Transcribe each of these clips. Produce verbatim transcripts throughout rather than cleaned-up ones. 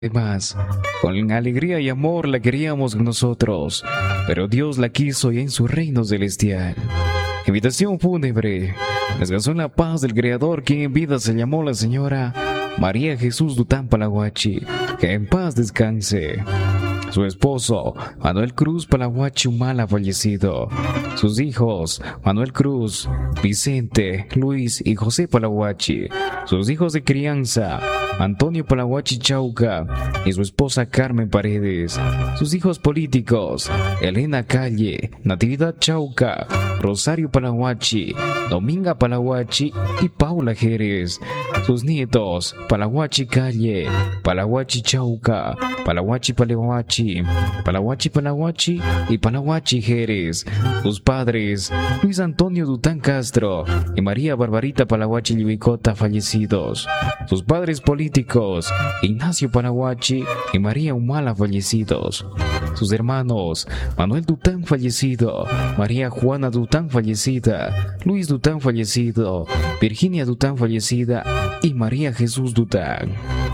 demás. Con alegría y amor la queríamos nosotros, pero Dios la quiso ya en su reino celestial. Invitación fúnebre. Descansó en la paz del Creador, quien en vida se llamó la señora María Jesús Dután Palahuachi. Que en paz descanse. Su esposo, Manuel Cruz Palahuachi Humala, fallecido. Sus hijos, Manuel Cruz, Vicente, Luis y José Palahuachi. Sus hijos de crianza, Antonio Palahuachi Chauca y su esposa Carmen Paredes. Sus hijos políticos, Elena Calle, Natividad Chauca, Rosario Palahuachi, Dominga Palahuachi y Paula Jerez. Sus nietos, Palahuachi Calle, Palahuachi Chauca, Palahuachi Palahuachi, Palahuachi Palahuachi y Palahuachi Jerez. Sus padres, Luis Antonio Dután Castro y María Barbarita Palahuachi Libicota, fallecidos. Sus padres políticos, Ignacio Palahuachi y María Humala, fallecidos. Sus hermanos, Manuel Dután, fallecido, María Juana Dután, fallecida, Luis Dután, fallecido, Virginia Dután, fallecida y María Jesús Dután.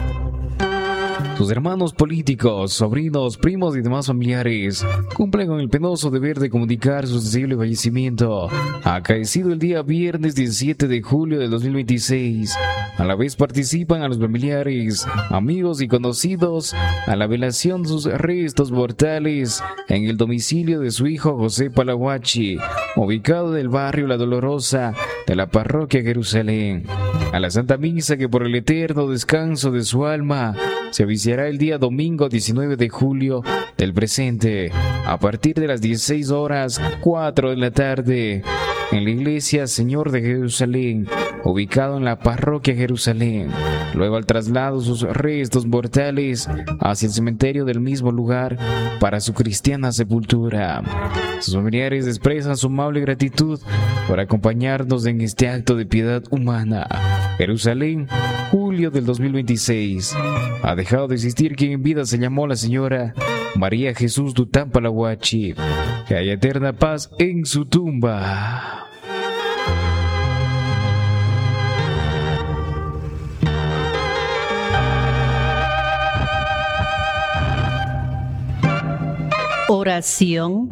Sus hermanos políticos, sobrinos, primos y demás familiares cumplen con el penoso deber de comunicar su sensible fallecimiento, acaecido el día viernes diecisiete de julio del dos mil veintiséis. A la vez participan a los familiares, amigos y conocidos a la velación de sus restos mortales en el domicilio de su hijo José Palahuachi, ubicado en el barrio La Dolorosa de la parroquia Jerusalén. A la Santa Misa, que por el eterno descanso de su alma se oficiará el día domingo diecinueve de julio del presente, a partir de las dieciséis horas cuatro de la tarde, en la iglesia Señor de Jerusalén, ubicado en la parroquia Jerusalén. Luego, al traslado sus restos mortales hacia el cementerio del mismo lugar para su cristiana sepultura. Sus familiares expresan su amable gratitud por acompañarnos en este acto de piedad humana. Jerusalén, julio del dos mil veintiséis. Ha dejado de existir quien en vida se llamó la señora María Jesús Dután Palahuachi. Que haya eterna paz en su tumba. Oración.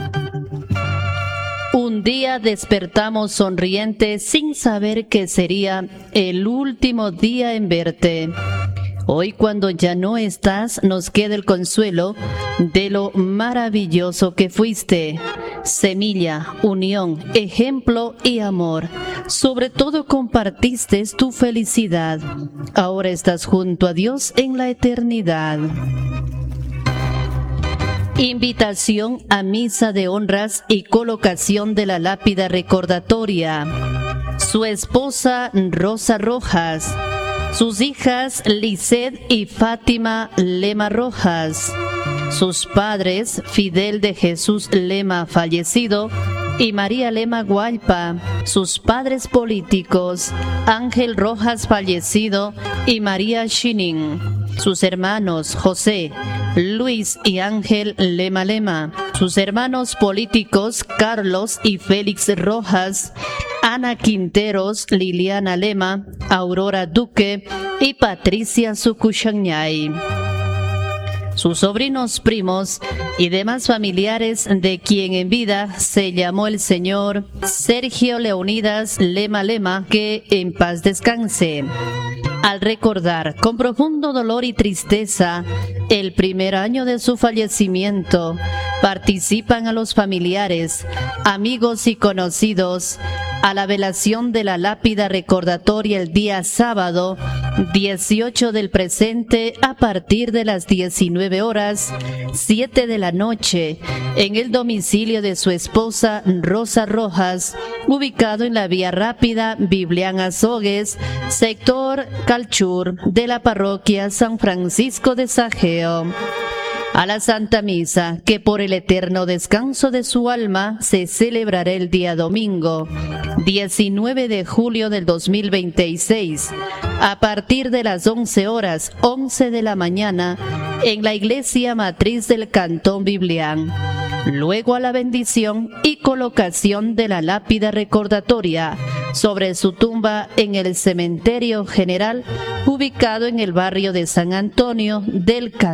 Un día despertamos sonrientes sin saber que sería el último día en verte. Hoy, cuando ya no estás, nos queda el consuelo de lo maravilloso que fuiste. Semilla, unión, ejemplo y amor. Sobre todo compartiste tu felicidad. Ahora estás junto a Dios en la eternidad. Invitación a misa de honras y colocación de la lápida recordatoria. Su esposa Rosa Rojas. Sus hijas Lisset y Fátima Lema Rojas. Sus padres Fidel de Jesús Lema, fallecido, y María Lema Gualpa. Sus padres políticos Ángel Rojas, fallecido, y María Shinin. Sus hermanos José, Luis y Ángel Lema Lema. Sus hermanos políticos Carlos y Félix Rojas, Ana Quinteros, Liliana Lema, Aurora Duque y Patricia Sucuchañay. Sus sobrinos, primos y demás familiares de quien en vida se llamó el señor Sergio Leonidas Lema Lema, que en paz descanse. Al recordar con profundo dolor y tristeza el primer año de su fallecimiento, participan a los familiares, amigos y conocidos a la velación de la lápida recordatoria el día sábado dieciocho del presente, a partir de las diecinueve horas siete de la noche, en el domicilio de su esposa Rosa Rojas, ubicado en la vía rápida Biblián Azogues, sector Calchur, de la parroquia San Francisco de Sajeo. A la Santa Misa, que por el eterno descanso de su alma se celebrará el día domingo, diecinueve de julio del dos mil veintiséis, a partir de las once horas once de la mañana, en la iglesia matriz del Cantón Biblián. Luego, a la bendición y colocación de la lápida recordatoria sobre su tumba en el cementerio general ubicado ubicado en el barrio de San Antonio del